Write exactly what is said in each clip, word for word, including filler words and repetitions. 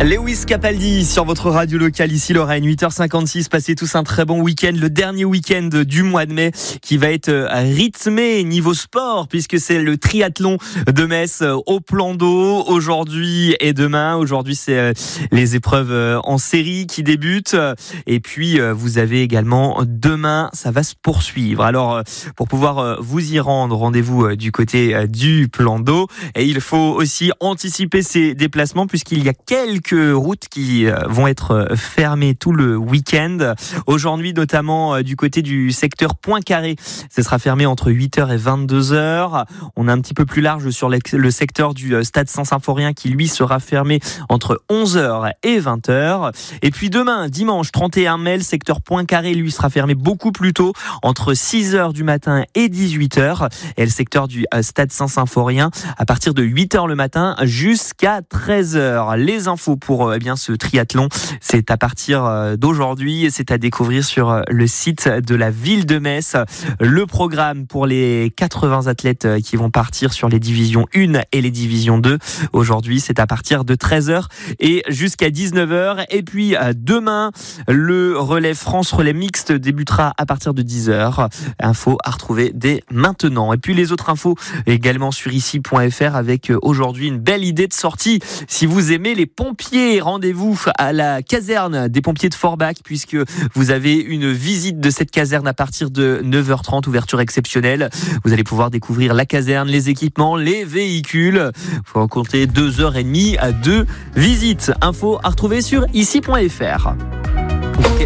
Lewis Capaldi sur votre radio locale, ici Lorraine, huit heures cinquante-six. Passez tous un très bon week-end, le dernier week-end du mois de mai qui va être rythmé niveau sport puisque c'est le triathlon de Metz au plan d'eau aujourd'hui et demain. Aujourd'hui, c'est les épreuves en série qui débutent et puis vous avez également demain, ça va se poursuivre. Alors pour pouvoir vous y rendre, rendez-vous du côté du plan d'eau et il faut aussi anticiper ces déplacements puisqu'il y a quelques routes qui vont être fermées tout le week-end. Aujourd'hui, notamment du côté du secteur Poincaré, ce sera fermé entre huit heures et vingt-deux heures. On est un petit peu plus large sur le secteur du stade Saint-Symphorien qui, lui, sera fermé entre onze heures et vingt heures. Et puis demain, dimanche trente et un mai, le secteur Poincaré, lui, sera fermé beaucoup plus tôt, entre six heures du matin et dix-huit heures. Et le secteur du stade Saint-Symphorien, à partir de huit heures le matin jusqu'à treize heures. Les infos pour eh bien ce triathlon, c'est à partir d'aujourd'hui et c'est à découvrir sur le site de la ville de Metz. Le programme pour les quatre-vingts athlètes qui vont partir sur les divisions un et les divisions deux. Aujourd'hui, c'est à partir de treize heures et jusqu'à dix-neuf heures. Et puis demain, le relais France relais mixte débutera à partir de dix heures. Info à retrouver dès maintenant. Et puis les autres infos également sur ici point f r avec aujourd'hui une belle idée de sortie. Si vous aimez les pompiers, rendez-vous à la caserne des pompiers de Forbach puisque vous avez une visite de cette caserne à partir de neuf heures trente, ouverture exceptionnelle. Vous allez pouvoir découvrir la caserne, les équipements, les véhicules. Il faut en compter deux heures trente de visite. Info à retrouver sur ici point f r. Okay.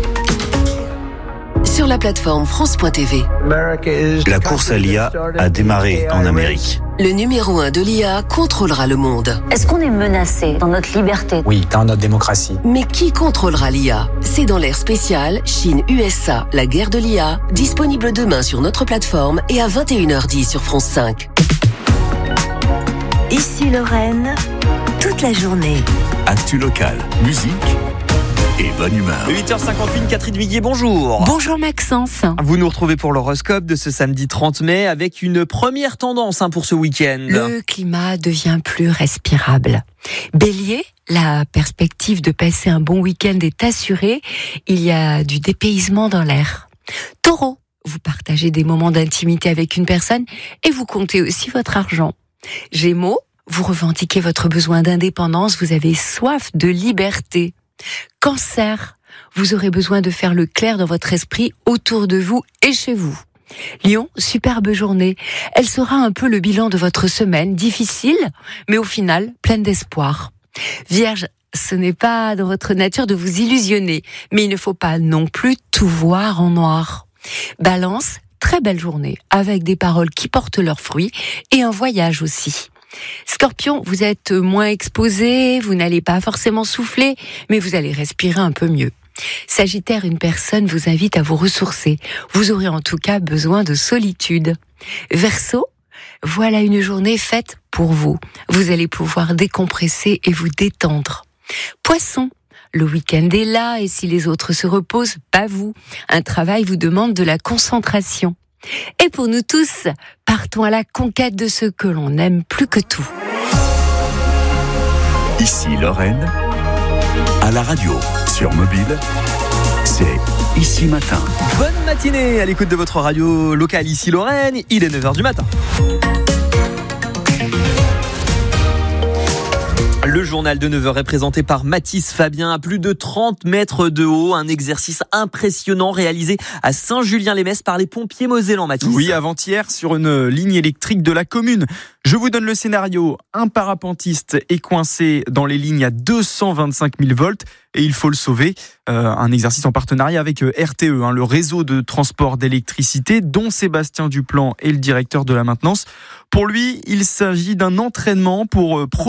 Sur la plateforme France point t v. La course à l'I A a démarré en Amérique. Le numéro un de l'I A contrôlera le monde. Est-ce qu'on est menacé dans notre liberté ? Oui, dans notre démocratie. Mais qui contrôlera l'I A ? C'est dans l'ère spéciale Chine-U S A, la guerre de l'I A, disponible demain sur notre plateforme et à vingt et une heures dix sur France cinq. Ici Lorraine, toute la journée. Actu locale, musique et bonne humeur. huit heures cinquante-huit, Catherine Viguier, bonjour. Bonjour Maxence. Vous nous retrouvez pour l'horoscope de ce samedi trente mai avec une première tendance hein, pour ce week-end. Le climat devient plus respirable. Bélier, la perspective de passer un bon week-end est assurée. Il y a du dépaysement dans l'air. Taureau, vous partagez des moments d'intimité avec une personne et vous comptez aussi votre argent. Gémeaux, vous revendiquez votre besoin d'indépendance, vous avez soif de liberté. Cancer, vous aurez besoin de faire le clair dans votre esprit autour de vous et chez vous. Lion, superbe journée. Elle sera un peu le bilan de votre semaine, difficile, mais au final, pleine d'espoir. Vierge, ce n'est pas dans votre nature de vous illusionner, mais il ne faut pas non plus tout voir en noir. Balance, très belle journée, avec des paroles qui portent leurs fruits et un voyage aussi. Scorpion, vous êtes moins exposé, vous n'allez pas forcément souffler, mais vous allez respirer un peu mieux. Sagittaire, une personne vous invite à vous ressourcer. Vous aurez en tout cas besoin de solitude. Verseau, voilà une journée faite pour vous. Vous allez pouvoir décompresser et vous détendre. Poisson, le week-end est là et si les autres se reposent, pas vous. Un travail vous demande de la concentration. Et pour nous tous, partons à la conquête de ce que l'on aime plus que tout. Ici Lorraine, à la radio, sur mobile, c'est Ici Matin. Bonne matinée à l'écoute de votre radio locale Ici Lorraine, il est neuf heures du matin. Le journal de neuf heures est présenté par Mathis Fabien à plus de trente mètres de haut. Un exercice impressionnant réalisé à Saint-Julien-les-Metz par les pompiers mosellans, Mathis. Oui, avant-hier, sur une ligne électrique de la commune. Je vous donne le scénario. Un parapentiste est coincé dans les lignes à deux cent vingt-cinq mille volts et il faut le sauver. Euh, un exercice en partenariat avec R T E, hein, le réseau de transport d'électricité, dont Sébastien Duplan est le directeur de la maintenance. Pour lui, il s'agit d'un entraînement pour